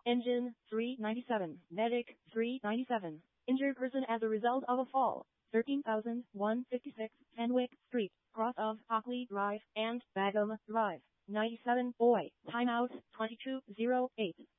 Engine 397. Medic 397. Injured person as a result of a fall. 13,156 Fenwick Street, cross of Hockley Drive and Bagham Drive. 97 Boy. Timeout 22:08.